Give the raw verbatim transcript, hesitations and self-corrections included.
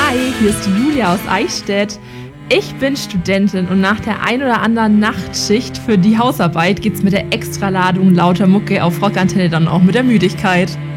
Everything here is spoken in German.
Hi, hier ist die Julia aus Eichstätt. Ich bin Studentin und nach der ein oder anderen Nachtschicht für die Hausarbeit geht's mit der Extraladung lauter Mucke auf Rockantenne dann auch mit der Müdigkeit.